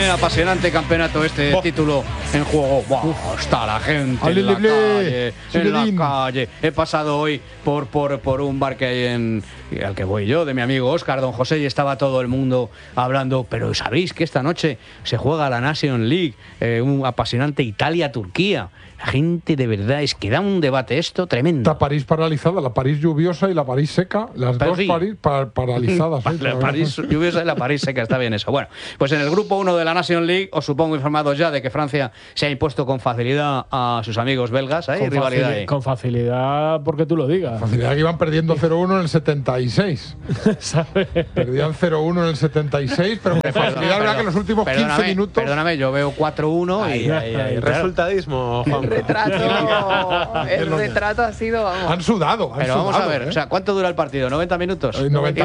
apasionante campeonato título en juego. Wow, está la gente en la calle. He pasado hoy por un bar que hay al que voy yo, de mi amigo Óscar, don José, y estaba todo el mundo hablando. Pero ¿sabéis que esta noche se juega la Nation League? Un apasionante Italia-Turquía. La gente, de verdad, es que da un debate esto tremendo. Está París paralizada, la París lluviosa y la París seca, las dos París paralizadas. La París lluviosa y la París seca, está bien eso. Bueno, pues en el grupo 1 de la Nation League, os supongo informados ya de que Francia se ha impuesto con facilidad a sus amigos belgas. ¿Hay rivalidad ahí? Con facilidad, porque tú lo digas. Facilidad que iban perdiendo 0-1 en el 76. ¿Sabes? Perdían 0-1 en el 76, pero con facilidad, verdad que en los últimos 15 minutos. Perdóname, yo veo 4-1 y resultadismo, Juan. El retrato ha sido. Vamos. Han sudado. Pero vamos a ver, o sea, ¿cuánto dura el partido? ¿90 minutos?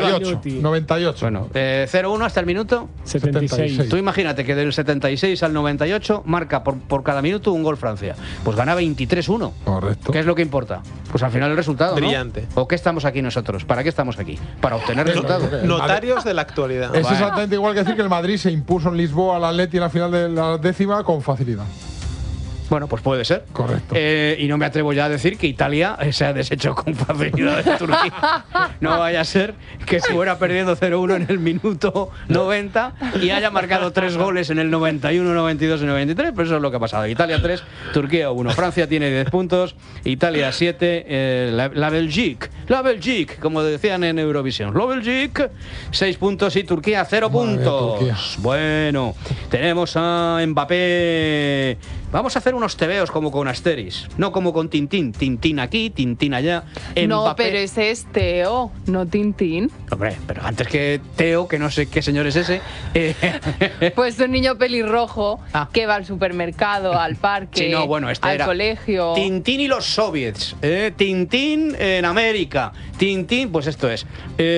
98. Bueno, 0-1 hasta el minuto 76. Tú imagínate que del 76 al 98 marca por cada minuto un gol Francia. Pues gana 23-1. Correcto. ¿Qué es lo que importa? Pues al final el resultado, brillante. ¿no? ¿O qué estamos aquí nosotros? ¿Para qué estamos aquí? Para obtener resultados. Notarios de la actualidad. Es exactamente igual que decir que el Madrid se impuso en Lisboa al Atleti en la final de la 10ª con facilidad. Bueno, pues puede ser. Correcto. Y no me atrevo ya a decir que Italia se ha deshecho con facilidad de Turquía. No vaya a ser que fuera perdiendo 0-1 en el minuto 90 y haya marcado 3 goles en el 91, 92 y 93. Pero eso es lo que ha pasado. Italia 3, Turquía 1. Francia tiene 10 puntos, Italia 7, la Belgique, como decían en Eurovisión. La Belgique, 6 puntos y Turquía 0 puntos. Turquía. Bueno, tenemos a Mbappé. Vamos a hacer unos tebeos como con Asteris, no como con Tintín. Tintín aquí, Tintín allá. No, Mbappé. pero ese es Teo, no Tintín. Hombre, pero antes que Teo, que no sé qué señor es ese. Pues un niño pelirrojo que va al supermercado, al parque, sí, no, bueno, al colegio. Tintín y los soviets. Tintín en América. Tintín, pues esto es.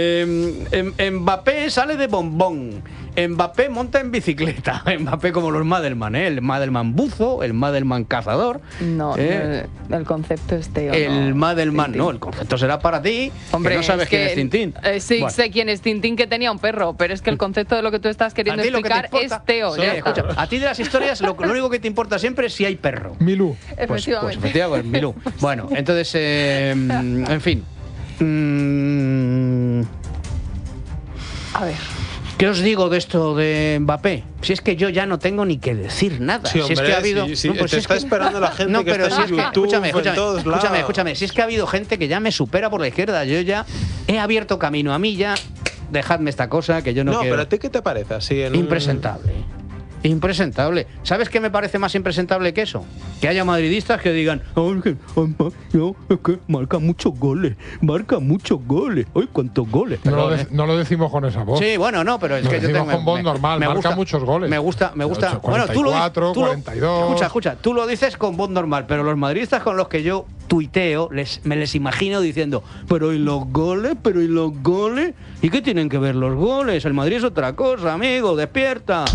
Mbappé sale de bombón. Mbappé monta en bicicleta. Mbappé como los Madelman, el Madelman buzo, el Madelman cazador. No, el concepto es Teo. El Madelman, Tintín. No, el concepto será para ti. Hombre, que no sabes quién es Tintín. Sí, bueno. sé quién es Tintín, que tenía un perro, pero es que el concepto de lo que tú estás queriendo explicar es Teo. Escucha, a ti de las historias lo único que te importa siempre es si hay perro. Milú. Pues efectivamente, Milú. Bueno, entonces, en fin. A ver. ¿Qué os digo de esto de Mbappé? Si es que yo ya no tengo ni que decir nada. Sí, hombre, si es que ha habido. te está esperando la gente que está en YouTube, escúchame. Si es que ha habido gente que ya me supera por la izquierda. Yo ya he abierto camino. A mí ya, dejadme esta cosa que yo no quiero. No, pero ¿a ti qué te parece? Así Impresentable. Impresentable. ¿Sabes qué me parece más impresentable que eso? Que haya madridistas que digan, es que marca muchos goles. ¡Ay, cuántos goles! No lo decimos con esa voz. Sí, bueno, no, pero es que yo tengo con voz normal, marca muchos goles. Me gusta. 8, 44, bueno, tú lo 42. Escucha, tú lo dices con voz normal, pero los madridistas con los que yo tuiteo, me les imagino diciendo, pero ¿y los goles? ¿Y qué tienen que ver los goles? El Madrid es otra cosa, amigo, despierta.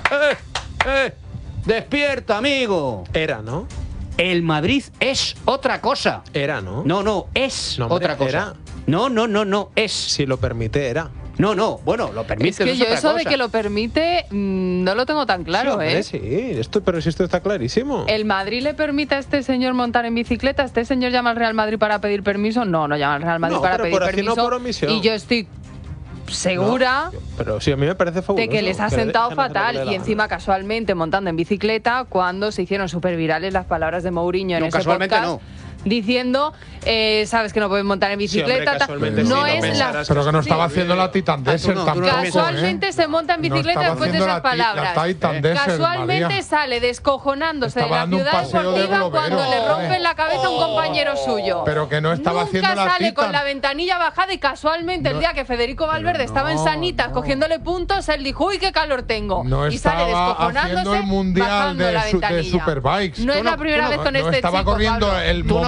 Despierta, amigo. Era, ¿no? El Madrid es otra cosa. Era, ¿no? No, es otra cosa. Era. No, es. Si lo permite, era. No, bueno, lo permite. Es que yo eso de que lo permite no lo tengo tan claro, sí, pero si esto está clarísimo. ¿El Madrid le permite a este señor montar en bicicleta? ¿Este señor llama al Real Madrid para pedir permiso? No llama al Real Madrid para pedir permiso. Por omisión. Y yo estoy segura pero sí, a mí me parece fabuloso, de que les ha sentado fatal y encima casualmente montando en bicicleta cuando se hicieron súper virales las palabras de Mourinho en ese podcast diciendo sabes que no puedes montar en bicicleta, pero que no estaba haciendo la Titan Desert tampoco. Casualmente se monta en bicicleta después de esas palabras. Casualmente sale descojonándose de la ciudad deportiva cuando le rompen la cabeza a un compañero suyo. Pero que no estaba haciendo la Titan. Nunca sale con la ventanilla bajada y casualmente el día que Federico Valverde estaba en Sanitas cogiéndole puntos, él dijo, uy, qué calor tengo. Y sale descojonándose el mundial bajando la de ventanilla. Superbikes. No es la primera vez con este chico, estaba corriendo Pablo. el Tú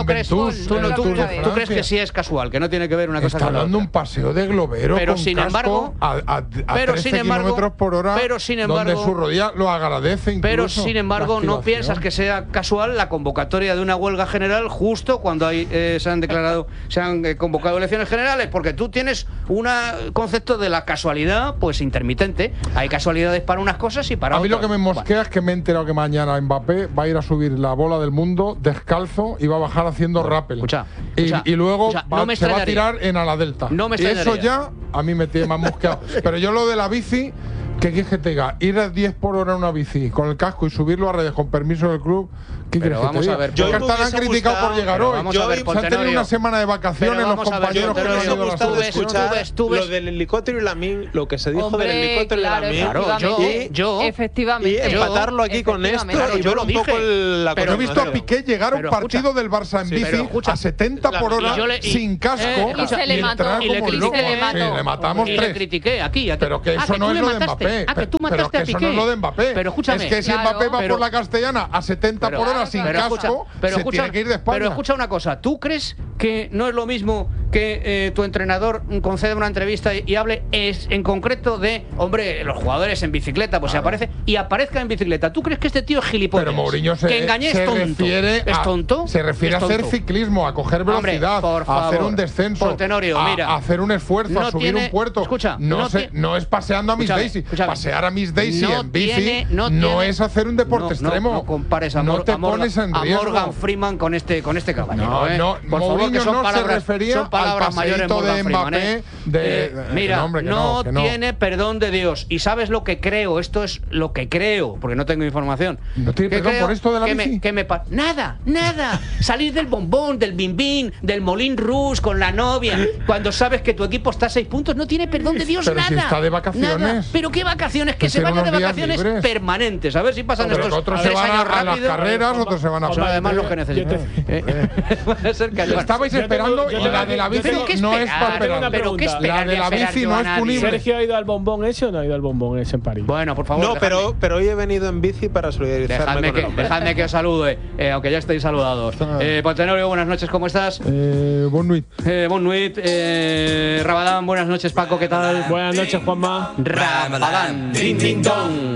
no crees, tú Francia. crees que sí es casual, que no tiene que ver una cosa Está con la dando otra. un paseo de globero Pero con sin casco embargo, a 13 kilómetros por hora, pero sin embargo, donde su rodilla lo agradece incluso. Pero sin embargo, no piensas que sea casual la convocatoria de una huelga general justo cuando se han convocado elecciones generales, porque tú tienes un concepto de la casualidad pues intermitente. Hay casualidades para unas cosas y para otras. A mí otras. lo que me mosquea es que me he enterado que mañana Mbappé va a ir a subir la bola del mundo descalzo y va a bajar haciendo rappel. Y luego se va a tirar en ala delta. No me y eso ya a mí me tiene más mosqueado. Pero yo lo de la bici, ¿qué quieres que te diga? Ir a 10 por hora en una bici con el casco y subirlo a redes con permiso del club. ¿Qué quieres que te diga? Yo que están criticado por llegar hoy. Se han tenido una semana de vacaciones los compañeros que no han ido a la escuchar lo del helicóptero y Lamine, lo que se dijo del helicóptero y Lamine. Efectivamente. Y empatarlo aquí con esto. Yo lo dije. Pero he visto a Piqué llegar a un partido del Barça en bici a 70 por hora sin casco y se le mató. y le matamos y 3. le critiqué aquí. Pero que eso no es lo de Mbappé. Pero que eso no es lo de Mbappé. Pero escúchame. Es que si Mbappé va por la Castellana a 70 por hora sin casco, se tiene que ir de España. Pero escucha una cosa, ¿tú crees que no es lo mismo que tu entrenador conceda una entrevista y hable en concreto de, hombre, los jugadores en bicicleta, pues se aparezca en bicicleta? ¿Tú crees que este tío es gilipollas? Pero Mourinho se refiere a hacer ciclismo, a coger velocidad, a hacer un descenso, a hacer un esfuerzo, a subir un puerto. No es paseando a Miss Daisy. Pasear a Miss Daisy en bici no es hacer un deporte extremo. No compares a Morgan Freeman con este caballero. Por favor, que son palabras mayores de Mbappé. Mira, no tiene perdón de Dios. Y sabes lo que creo, esto es lo que creo, porque no tengo información. ¿No tiene perdón por esto de la bici? Nada. Salir del bombón, del bimbín, del Moulin Rouge con la novia, cuando sabes que tu equipo está a 6 puntos, no tiene perdón de Dios. Pero nada. Si está de vacaciones. Nada. Pero qué vacaciones, que se vaya de vacaciones permanentes. A ver si pasan estos otros 3 se van años a las rápido. carreras, otros se van a además los que necesitan. Estabais esperando y la de la bici no es para esperar. Pero qué esperar. La de la bici no es punible. ¿Sergio ha ido al bombón ese o no ha ido al bombón ese en París? Bueno, por favor. No, pero hoy he venido en bici para solidarizarme con el hombre. Dejadme que os salude, aunque ya estéis saludados. Tenorio, buenas noches, ¿cómo estás? Bon nuit. Bon nuit. Rabadán, buenas noches, Paco, ¿qué tal? Buenas noches, Juanma. Rabadán. Ding, ding, dong.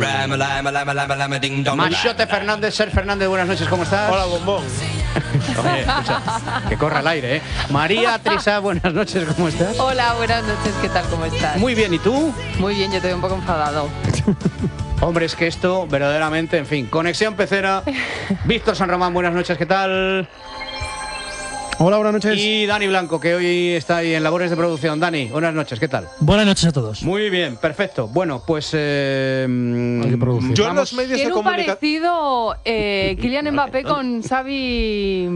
Machote Fernández, Ser Fernández, buenas noches, ¿cómo estás? Hola, bombón. Oye, escucha, que corra el aire, ¿eh? María Trisa, buenas noches, ¿cómo estás? Hola, buenas noches, ¿qué tal? ¿Cómo estás? Muy bien, ¿y tú? Muy bien, yo te veo un poco enfadado. Hombre, es que esto verdaderamente, en fin. Conexión Pecera. Víctor San Román, buenas noches, ¿qué tal? Hola, buenas noches. Y Dani Blanco, que hoy está ahí en labores de producción. Dani, buenas noches, ¿qué tal? Buenas noches a todos. Muy bien, perfecto. Bueno, pues hay que producir. Yo en los medios tiene de un parecido Kylian Mbappé con Xavi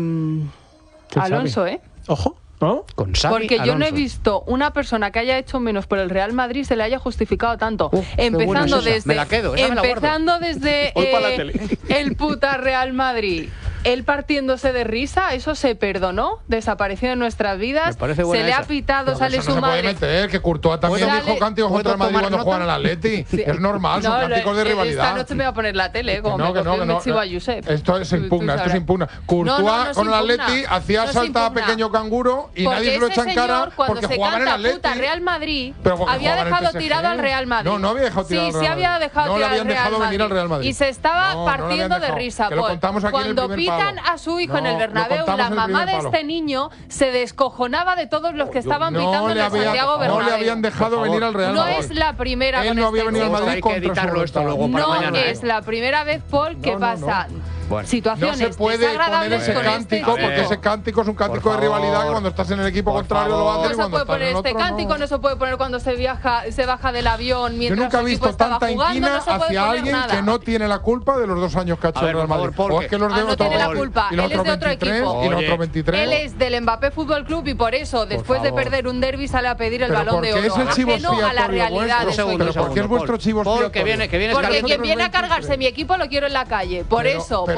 Alonso, ¿eh? Ojo. ¿No? Con Xavi Porque yo no he Alonso. visto una persona que haya hecho menos por el Real Madrid se le haya justificado tanto. Qué buena Empezando es esa. desde, Me la quedo, esa me la guardo. empezando desde Hoy para la tele. el puta Real Madrid. Él partiéndose de risa, eso se perdonó, desapareció de nuestras vidas. Me parece buena se le esa. ha pitado, sale Eso su no se puede madre. meter, que Courtois también Sale- dijo cánticos contra el Madrid tomar cuando nota? juegan al Atleti. Sí. Es normal, son No, cánticos de Esta rivalidad. noche me voy a poner la tele, como No, me que cogió no, el que no. Mexico a Josep. Esto se impugna, Tú esto se sabrás. impugna. Courtois No se con el impugna. Atleti hacía No se saltar a impugna. pequeño canguro y Porque nadie se lo ese echa en cara señor, cuando porque se jugaban en canta Atleti. puta Real Madrid, Pero porque había jugaban en dejado PSG. tirado al Real Madrid. No había dejado tirado al Sí, Real sí había Madrid. dejado No le tirado habían al Real dejado venir al Real Madrid. Y se estaba No, no le habían partiendo de dejado. risa. Que lo contamos aquí en el Cuando primer pitan palo. a su hijo en No, el lo Bernabéu, contamos la en el mamá primer de palo. este niño se descojonaba de todos los que estaban pitando en el Santiago no Bernabéu. le habían dejado venir al Real No Madrid. es la primera Él con no había este venido al chico. Madrid Hay que contra su editarlo esto voluntad. luego para No mañana. es la primera vez, Paul, que No, no, pasa Bueno. situaciones No se puede poner desagradables ese con cántico este porque chico. ese cántico es un cántico Por de rivalidad favor. que cuando estás en el equipo Por contrario lo favor. haces y No se cuando puede estás poner en este otro cántico, no se puede poner cuando se baja del avión Yo mientras nunca he su equipo visto estaba tanta jugando, inquina no se puede hacia poner alguien nada. que no tiene la culpa de los 2 años que ha hecho A el ver, Real por Madrid. favor, O es que los de no otro tiene la gol, culpa. y los Él es de otro 23 equipo. y los Oye. otros 23. Él es del Mbappé Fútbol Club y por eso, después de favor. perder un derbi, sale a pedir el Pero balón de porque oro. es el chivo Ajeno a la expiatorio realidad de vuestro. su Pero equipo. ¿por qué es vuestro chivo Paul, que expiatorio? vienes Porque caliente. quien viene a cargarse mi equipo lo quiero en la calle. Por eso, pero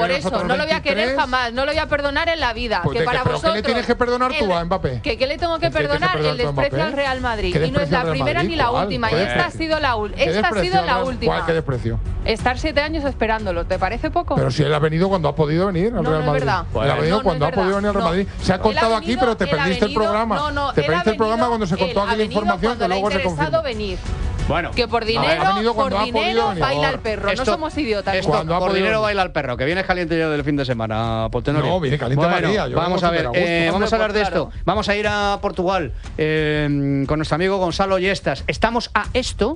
por eso, no lo voy a querer jamás, no lo voy a perdonar en la vida. Pues que para vosotros, ¿qué le tienes que perdonar tú a Mbappé? ¿Qué le tengo que perdonar? El desprecio al Real Madrid. Y no es la primera ni la última. Y esta ha sido la última. ¿Qué desprecio? Estar 7 años esperándolo, ¿te parece poco? Pero si él ha venido cuando ha podido venir al Real Madrid. Él ha venido cuando ha podido venir al Real Madrid. Se ha contado aquí, pero te perdiste el programa. Te perdiste el programa cuando se contó aquí la información que luego se confirmó. Bueno, que por dinero, baila el perro. No somos idiotas. Por dinero baila el perro. Que vienes caliente ya del fin de semana, Poltenorio. No, viene caliente María. Vamos a ver, vamos a hablar de esto. Vamos a ir a Portugal con nuestro amigo Gonzalo Yestas. Estamos a esto,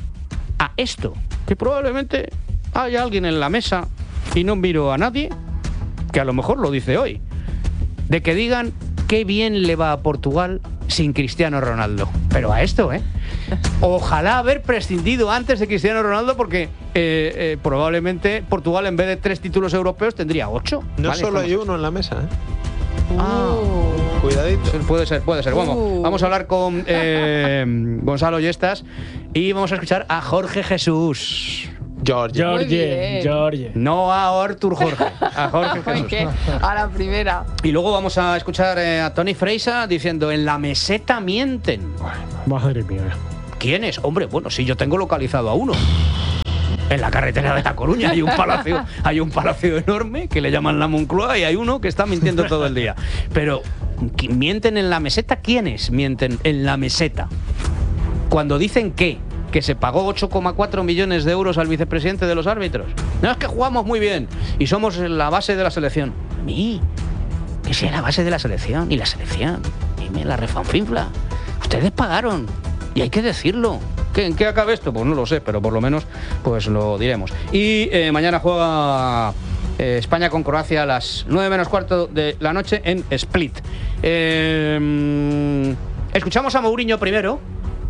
que probablemente haya alguien en la mesa, y no miro a nadie, que a lo mejor lo dice hoy, de que digan qué bien le va a Portugal sin Cristiano Ronaldo. Pero a esto, ojalá haber prescindido antes de Cristiano Ronaldo, porque probablemente Portugal, en vez de 3 títulos europeos, tendría 8. No solo hay uno en la mesa, Cuidadito. Puede ser. Vamos a hablar con Gonzalo Yestas y vamos a escuchar a Jorge Jesús. Jorge. No a Artur Jorge, a Jorge Jesús. A la primera. Y luego vamos a escuchar a Toni Freisa diciendo: en la meseta mienten. Madre mía. ¿Quién es? Hombre, bueno, sí, yo tengo localizado a uno. En la carretera de La Coruña hay un palacio enorme que le llaman la Moncloa, y hay uno que está mintiendo todo el día. Pero ¿mienten en la meseta? ¿Quiénes mienten en la meseta? Cuando dicen que se pagó 8,4 millones de euros al vicepresidente de los árbitros. No, es que jugamos muy bien y somos la base de la selección. Que sea la base de la selección, y la selección, y me la refanfinfla. Ustedes pagaron, y hay que decirlo. ¿En qué acabe esto? Pues no lo sé, pero por lo menos pues lo diremos. Y mañana juega España con Croacia a las 9:15 de la noche en Split. Escuchamos a Mourinho primero.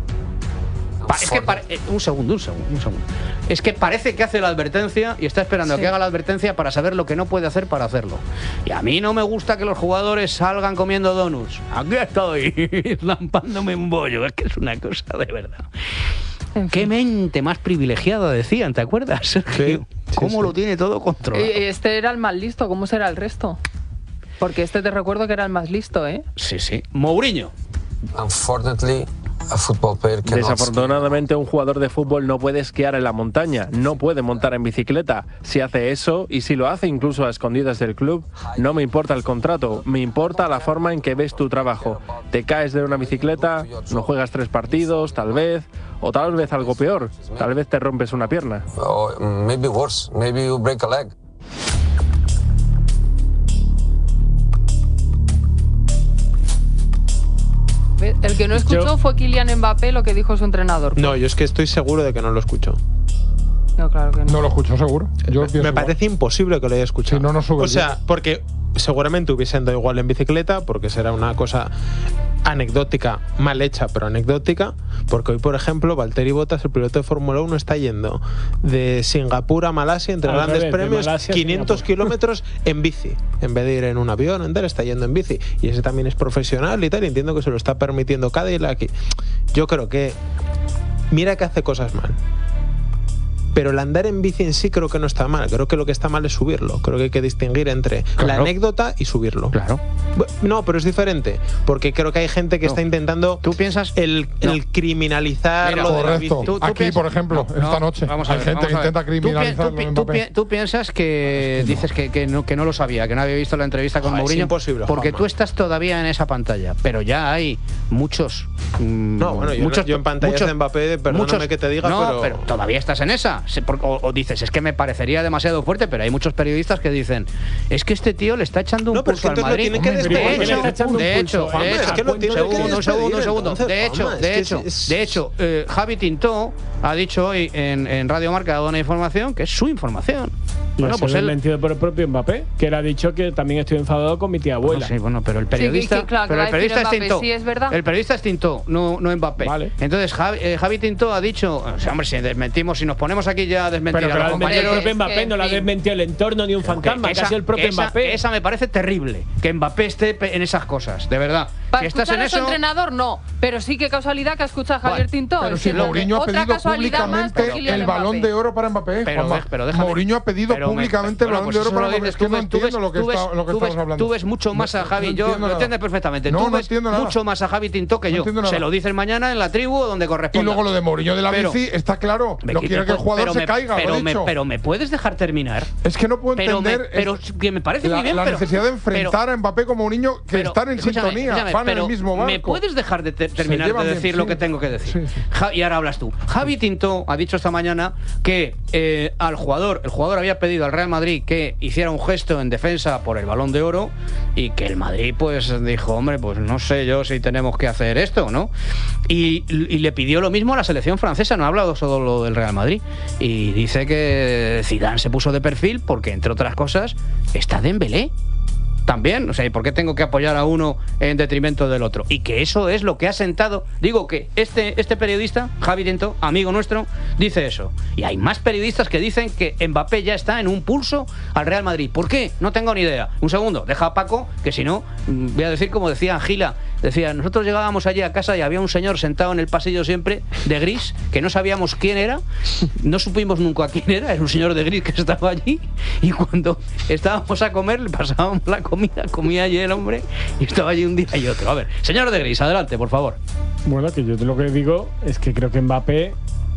Un segundo. Es que parece que hace la advertencia y está esperando a que haga la advertencia para saber lo que no puede hacer para hacerlo. Y a mí no me gusta que los jugadores salgan comiendo donuts. Aquí estoy, lampándome un bollo. Es que es una cosa de verdad. Qué mente más privilegiada, decían, ¿te acuerdas, Sergio? ¿Cómo lo tiene todo controlado? Este era el más listo, ¿cómo será el resto? Porque te recuerdo que era el más listo, ¿eh? Sí. Mourinho. Desafortunadamente, un jugador de fútbol no puede esquiar en la montaña, no puede montar en bicicleta. Si hace eso, y si lo hace incluso a escondidas del club, no me importa el contrato, me importa la forma en que ves tu trabajo. Te caes de una bicicleta, no juegas 3 partidos, tal vez, o tal vez algo peor, tal vez te rompes una pierna. Maybe worse, maybe you break a leg. El que no escuchó fue Kylian Mbappé, lo que dijo su entrenador. No, yo es que estoy seguro de que no lo escuchó. No, claro que no. No lo escuchó seguro. Me parece imposible que lo haya escuchado. Si no sube. O sea, porque seguramente hubiesen dado igual en bicicleta, porque será una cosa anecdótica, mal hecha, pero anecdótica. Porque hoy, por ejemplo, Valtteri Bottas, el piloto de Fórmula 1, está yendo de Singapur a Malasia entre grandes premios, Malasia, 500 kilómetros en bici. En vez de ir en un avión, está yendo en bici. Y ese también es profesional y tal. Y entiendo que se lo está permitiendo Cadillac. Yo creo que, mira que hace cosas mal, pero el andar en bici en sí creo que no está mal. Creo que lo que está mal es subirlo. Creo que hay que distinguir entre la anécdota y subirlo. Claro. No, pero es diferente. Porque creo que hay gente que está intentando el criminalizar lo de la bici. Aquí, por ejemplo, esta noche hay gente que intenta criminalizarlo. ¿Tú piensas que dices que no lo sabía, que no había visto la entrevista con Mourinho? Es imposible, porque tú estás todavía en esa pantalla, pero ya hay muchos. Yo en pantallas de Mbappé, perdóname que te diga, pero todavía estás en esa. O dices, es que me parecería demasiado fuerte, pero hay muchos periodistas que dicen, es que este tío le está echando un pulso al Madrid. De hecho, Javi Tintó ha dicho hoy en Radio Marca, ha dado una información que es su información. Bueno, pues él mentido por el propio Mbappé, que él ha dicho que también estoy enfadado con mi tía abuela. Sí, bueno, pero el periodista, es Tintó. Sí, es verdad. El periodista es Tintó, no Mbappé. Vale. Entonces Javi Tintó ha dicho, hombre, si desmentimos, si nos ponemos aquí ya a desmentir pero a los compañeros. El propio Mbappé no la ha desmentido el entorno ni un fantasma, que ha sido el propio Mbappé. Esa me parece terrible, que Mbappé esté en esas cosas, de verdad. Para escuchar a su entrenador, no. Pero sí que casualidad que escucha a Javier Tintó. Pero si Mourinho ha pedido públicamente el Balón de Oro para Mbappé. Pero déjame. Mourinho ha pedido públicamente el Balón de Oro para Mbappé. Es que no entiendo lo que estamos hablando. Tú ves mucho más a Javi. Yo lo entiendes perfectamente. Tú ves mucho más a Javi Tintó que yo. Se lo dicen mañana en la tribu donde corresponde. Y luego lo de Mourinho de la bici, está claro. No quiere que el jugador se caiga, pero me puedes dejar terminar. Es que no puedo entender. Pero que me parece muy bien. La necesidad de enfrentar a Mbappé como un niño que están en sintonía, van en el mismo barco. ¿Me puedes dejar de terminar de decir lo que tengo que decir? Y ahora hablas tú. Javi Tintó ha dicho esta mañana que el jugador había pedido al Real Madrid que hiciera un gesto en defensa por el Balón de Oro y que el Madrid pues dijo, hombre, pues no sé yo si tenemos que hacer esto, ¿no? Y le pidió lo mismo a la selección francesa, no ha hablado solo lo del Real Madrid. Y dice que Zidane se puso de perfil porque, entre otras cosas, está Dembélé también, o sea, ¿y por qué tengo que apoyar a uno en detrimento del otro? Y que eso es lo que ha sentado. Digo que este periodista, Javi Tintó, amigo nuestro, dice eso. Y hay más periodistas que dicen que Mbappé ya está en un pulso al Real Madrid. ¿Por qué? No tengo ni idea. Un segundo, deja a Paco, que si no, voy a decir como decía Gila. Decía, nosotros llegábamos allí a casa y había un señor sentado en el pasillo siempre, de gris, que no sabíamos quién era, no supimos nunca quién era un señor de gris que estaba allí, y cuando estábamos a comer, le pasábamos la comía allí el hombre, y estaba allí un día y otro. A ver, señor de gris, adelante, por favor. Bueno, que yo lo que digo es que creo que Mbappé,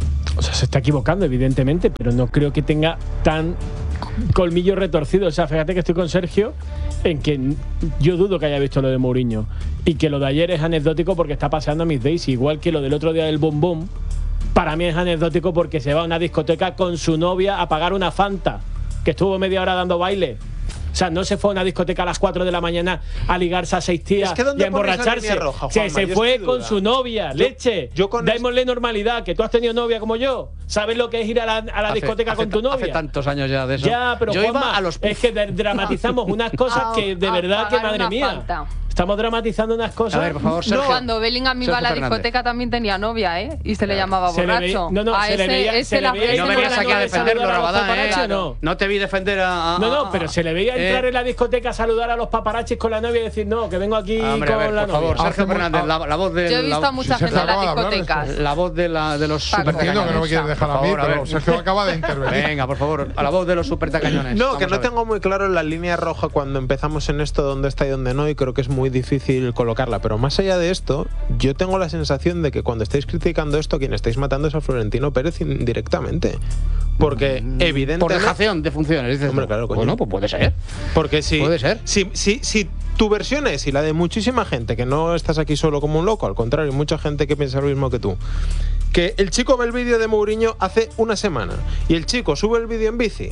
o sea, se está equivocando, evidentemente, pero no creo que tenga tan colmillo retorcido. O sea, fíjate que estoy con Sergio en que yo dudo que haya visto lo de Mourinho y que lo de ayer es anecdótico porque está paseando a Miss Daisy, igual que lo del otro día del bombón. Para mí es anecdótico porque se va a una discoteca con su novia a pagar una Fanta, que estuvo media hora dando baile. O sea, no se fue a una discoteca a las 4 de la mañana a ligarse a 6 tías y a emborracharse. Roja, Juanma, se fue con su novia, leche. Démosle normalidad, que tú has tenido novia como yo. ¿Sabes lo que es ir a la discoteca con tu novia? Hace tantos años ya de eso. Ya, pero yo Juanma, iba a los es que dramatizamos unas cosas que de verdad que, madre mía. Estamos dramatizando unas cosas. A ver, por favor, Sergio. No, cuando Bellingham iba a la discoteca también tenía novia, ¿eh? Y se le llamaba borracho. Se le veía. No venías aquí a defenderlo, Rabadán, ¿eh? No te vi defender a. No, pero se le veía entrar en la discoteca a saludar a los paparachis con la novia y decir, no, que vengo aquí con la novia. Por favor, Sergio Fernández, la voz de. Yo he visto a mucha gente en las discotecas. La voz de los supertacañones. Que no me quieres dejar a mí, pero Sergio acaba de intervenir. Venga, por favor, a la voz de los supertacañones. No, que no tengo muy claro la línea roja cuando empezamos en esto, dónde está y dónde no, y creo que es muy difícil colocarla, pero más allá de esto, yo tengo la sensación de que cuando estáis criticando esto, quien estáis matando es a Florentino Pérez indirectamente, porque evidentemente por dejación de funciones, dices. Hombre, claro, coño. Bueno, pues puede ser. Porque puede ser. Si tu versión es, y la de muchísima gente, que no estás aquí solo como un loco, al contrario, mucha gente que piensa lo mismo que tú, que el chico ve el vídeo de Mourinho hace una semana y el chico sube el vídeo en bici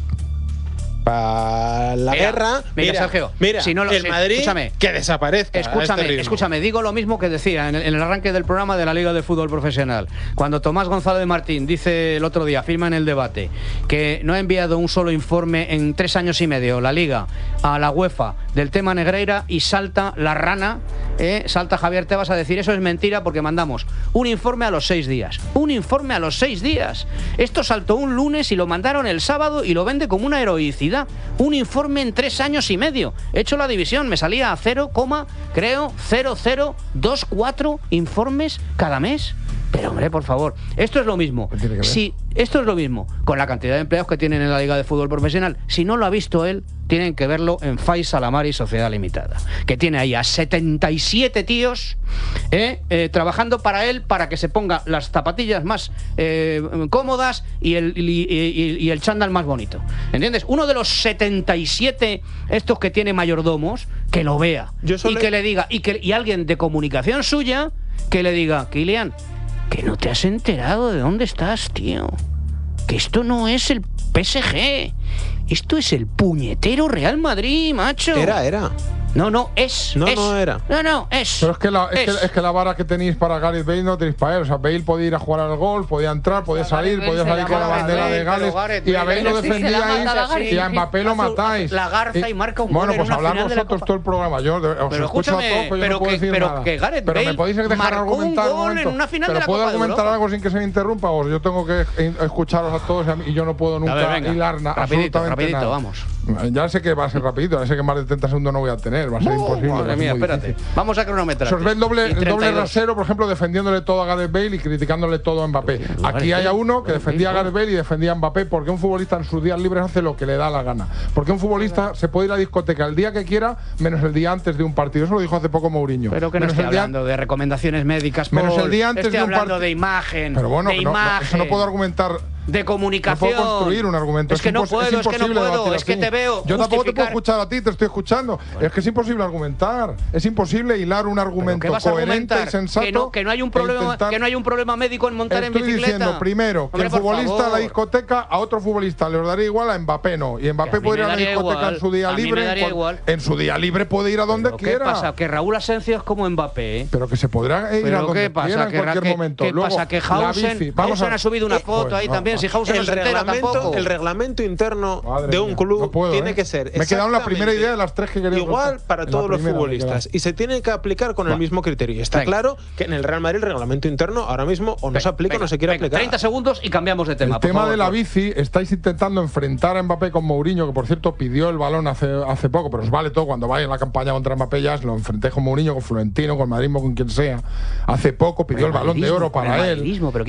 para la guerra. Mira, Sergio, si no el Madrid que desaparezca. Escúchame, digo lo mismo que decía en el arranque del programa de la Liga de Fútbol Profesional. Cuando Tomás González Martín dice el otro día, afirma en el debate, que no ha enviado un solo informe en 3 años y medio la Liga a la UEFA del tema Negreira, y salta la rana, salta Javier Tebas a decir eso es mentira porque mandamos un informe a los 6 días. Un informe a los 6 días. Esto saltó un lunes y lo mandaron el sábado y lo vende como una heroicidad. Un informe en 3 años y medio. He hecho la división, me salía a 0,0024 informes cada mes. Pero hombre, por favor, esto es lo mismo. Si esto es lo mismo con la cantidad de empleados que tienen en la Liga de Fútbol Profesional. Si no lo ha visto él, tienen que verlo en Faisal Amari Sociedad Limitada, que tiene ahí a 77 tíos trabajando para él, para que se ponga las zapatillas más cómodas y el chándal más bonito. ¿Entiendes? Uno de los 77 estos que tiene mayordomos, que lo vea y que le diga, y alguien de comunicación suya que le diga, Kylian, que no te has enterado de dónde estás, tío. Que esto no es el PSG. Esto es el puñetero Real Madrid, macho. Era. No, es. No era. No, es. Pero es que la vara que tenéis para Gareth Bale no tenéis para él. O sea, Bale podía ir a jugar al golf, podía entrar, podía salir con la bandera de Gales. Y a Bale lo defendíais y a Mbappé lo matáis. La garza y marca un gol. Bueno, pues hablamos nosotros todo el programa. Yo os escucho a todos, pero yo no puedo decir nada. Pero me podéis dejar argumentar un momento. Pero puedo argumentar algo sin que se me interrumpa. O yo tengo que escucharos a todos y yo no puedo nunca hilar absolutamente nada. Vamos. Ya sé que va a ser rapidito. Ya sé que más de 30 segundos no voy a tener. tener, va a ser imposible. Madre mía, espérate. Vamos a cronometrar. Se os ve el doble rasero, por ejemplo, defendiéndole todo a Gareth Bale y criticándole todo a Mbappé. Aquí hay a uno que defendía a Gareth Bale y defendía a Mbappé porque un futbolista en sus días libres hace lo que le da la gana. Porque un futbolista se puede ir a la discoteca el día que quiera, menos el día antes de un partido. Eso lo dijo hace poco Mourinho. Pero que no estoy hablando de recomendaciones médicas, menos el día antes de un partido. De imagen. Pero bueno, de imagen. Eso no puedo argumentar. De comunicación. No puedo construir un argumento. Es que no puedo, es que te veo. Yo tampoco te puedo escuchar a ti, te estoy escuchando. Bueno. Es que es imposible argumentar. Es imposible hilar un argumento coherente y sensato. Que no hay un problema médico en montar en bicicleta. Estoy diciendo primero que el futbolista a la discoteca a otro futbolista le daría igual, a Mbappé no. Y Mbappé puede ir a la discoteca en su día libre. En su día libre puede ir a donde quiera. ¿Qué pasa? Que Raúl Asensio es como Mbappé. Pero que se podrá ir a donde quiera en cualquier momento. ¿Qué pasa? Que Hausen ha subido una foto ahí también. Si Hausen no se entera tampoco. El reglamento interno de un club tiene que ser. Me he quedado en la primera idea de las tres que quería. Igual para todos los futbolistas. Y se tiene que aplicar con el mismo criterio. Y está claro que en el Real Madrid el reglamento interno ahora mismo o no se aplica o no se quiere aplicar. 30 segundos y cambiamos de tema. El tema de la bici, estáis intentando enfrentar a Mbappé con Mourinho, que por cierto pidió el balón hace poco, pero os vale todo cuando vaya en la campaña contra Mbappé, ya lo enfrenté con Mourinho, con Florentino, con Madridismo, con quien sea. Hace poco pidió el balón de oro para él.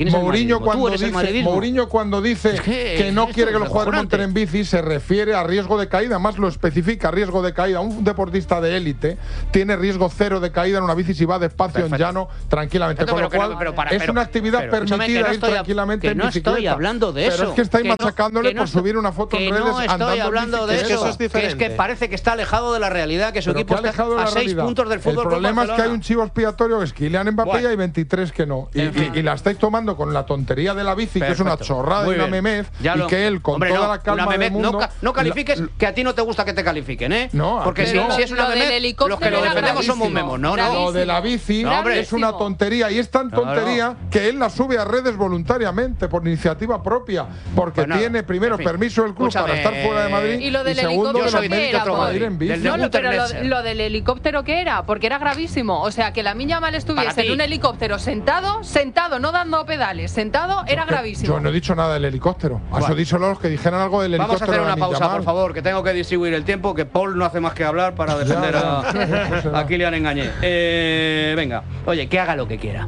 Mourinho cuando dice que no quiere que los jugadores monten en bici, se refiere a riesgo de caída, más lo especifica, riesgo de caída. Un deportista de élite tiene riesgo cero de caída en una bici si va despacio en llano, tranquilamente. Con lo cual, es una actividad permitida ir tranquilamente en bicicleta. No estoy hablando de eso. Pero es que estáis machacándole por subir una foto en redes andando en bicicleta. No estoy hablando de eso. Es que parece que está alejado de la realidad, que su equipo está a 6 puntos del fútbol. El problema es que hay un chivo expiatorio que es Kylian Mbappé y hay 23 que no. Y la estáis tomando con la tontería de la bici, que es una chorrada y una memez, y que él con toda la calma del mundo… No califiques, que a ti no te gusta que te califiquen, ¿eh? No, porque si es una memez, los que lo defendemos somos memos. No, lo de la bici es una tontería, y es tan tontería que él la sube a redes voluntariamente, por iniciativa propia, porque tiene primero permiso del club para estar fuera de Madrid, y lo del segundo helicóptero que los médicos para ir en bici. Pero lo del helicóptero, ¿qué era? Porque era gravísimo. O sea, que la Lamine Yamal estuviese en un helicóptero sentado, no dando pedales, sentado, era gravísimo. Yo no he dicho nada del helicóptero. Eso díselo los que dijeran algo del helicóptero. Vamos a hacer una pausa, por favor, que tengo que distribuir el tiempo, que Paul no hace más que hablar para defender a Kylian Mbappé. Venga, oye, que haga lo que quiera.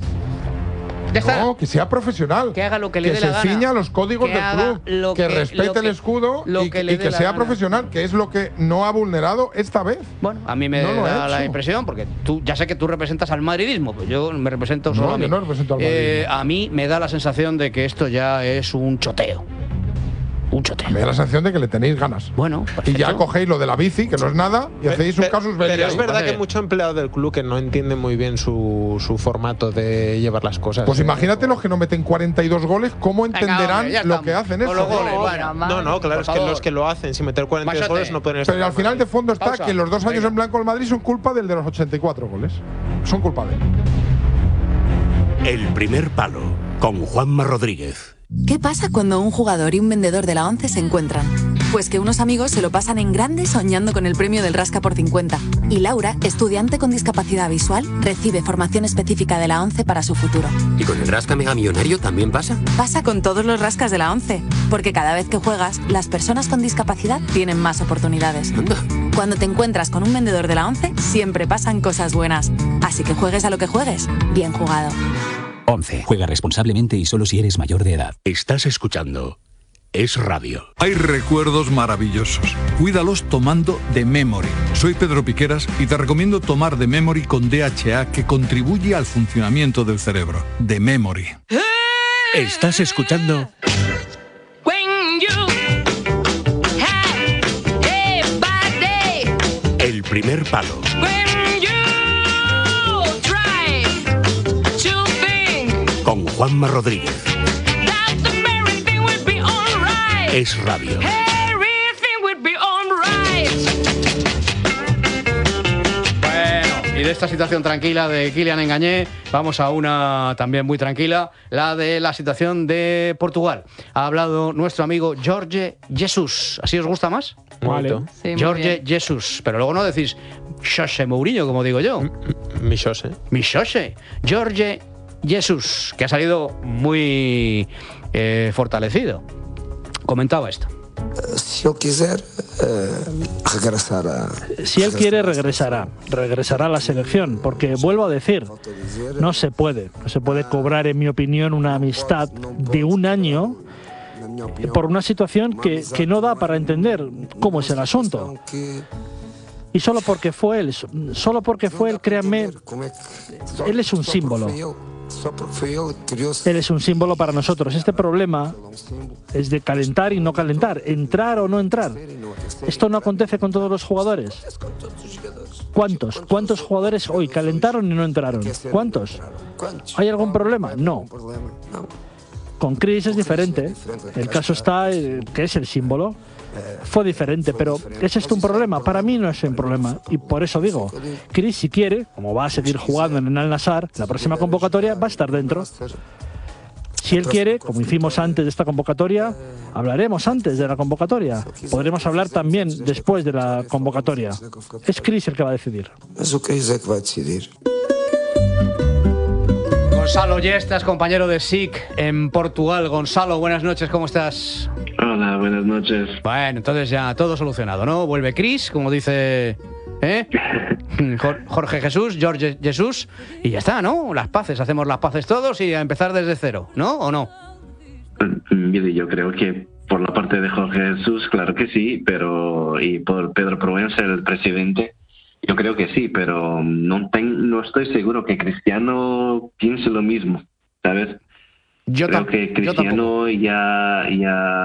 No, que sea profesional. Que haga lo que le dé la gana. Que se ciña a los códigos del club. Que respete el escudo y que sea profesional, que es lo que no ha vulnerado esta vez. Bueno, a mí me da la impresión, porque ya sé que tú representas al madridismo, pues yo me represento solo a mí. Yo no represento al madridismo. A mí me da la sensación de que esto ya es un choteo. Un choteo. Me da la sensación de que le tenéis ganas. Bueno, y ya cogéis lo de la bici, que no es nada, y hacéis un casus belli. Pero es verdad que hay mucho empleado del club que no entiende muy bien su formato de llevar las cosas. Pues imagínate los que no meten 42 goles, ¿cómo entenderán lo que hacen eso? No, claro, es que los que lo hacen sin meter 42 goles no pueden estar. Pero al final de fondo está que los 2 años en blanco del Madrid son culpa del de los 84 goles. Son culpa de él. El primer palo, con Juanma Rodríguez. ¿Qué pasa cuando un jugador y un vendedor de la ONCE se encuentran? Pues que unos amigos se lo pasan en grande soñando con el premio del Rasca por 50. Y Laura, estudiante con discapacidad visual, recibe formación específica de la ONCE para su futuro. ¿Y con el Rasca Mega Millonario también pasa? Pasa con todos los rascas de la ONCE. Porque cada vez que juegas, las personas con discapacidad tienen más oportunidades. Anda. Cuando te encuentras con un vendedor de la ONCE, siempre pasan cosas buenas. Así que juegues a lo que juegues, bien jugado. 11. Juega responsablemente y solo si eres mayor de edad. Estás escuchando Es Radio. Hay recuerdos maravillosos. Cuídalos tomando The Memory. Soy Pedro Piqueras y te recomiendo tomar The Memory con DHA, que contribuye al funcionamiento del cerebro. The Memory. Estás escuchando El primer palo. Con Juanma Rodríguez. Es Radio. Bueno, y de esta situación tranquila de Kylian Mbappé, vamos a una también muy tranquila, la de la situación de Portugal. Ha hablado nuestro amigo Jorge Jesus. ¿Así os gusta más? Vale. Sí, Jorge Jesus. Pero luego no decís José Mourinho, como digo yo. Mi José. Jorge Jesus, que ha salido muy fortalecido. Comentaba esto. Si él quiser, regresará. Si él quiere, regresará a la selección, porque vuelvo a decir, no se puede cobrar, en mi opinión, una amistad de un año por una situación que no da para entender cómo es el asunto. Y solo porque fue él, créanme, él es un símbolo. Él es un símbolo para nosotros. Este problema es de calentar y no calentar, entrar o no entrar. Esto no acontece con todos los jugadores. ¿Cuántos jugadores hoy calentaron y no entraron? ¿Cuántos? ¿Hay algún problema? No. Con Chris es diferente. El caso está que es el símbolo. Fue diferente, pero ¿es esto un problema? Para mí no es un problema. Y por eso digo, Chris, si quiere, como va a seguir jugando en el Al-Nassr, la próxima convocatoria va a estar dentro. Si él quiere, como hicimos antes de esta convocatoria, hablaremos antes de la convocatoria. Podremos hablar también después de la convocatoria. Es Chris el que va a decidir. Gonzalo Yestas, compañero de SIC en Portugal. Gonzalo, buenas noches, ¿cómo estás? Hola, buenas noches. Bueno, entonces ya todo solucionado, ¿no? Vuelve Chris, como dice Jorge Jesús, y ya está, ¿no? Las paces, hacemos las paces todos y a empezar desde cero, ¿no? ¿O no? Mire, yo creo que por la parte de Jorge Jesús, claro que sí, y por Pedro Proença, el presidente, yo creo que sí, pero no estoy seguro que Cristiano piense lo mismo, ¿sabes? Creo que Cristiano ya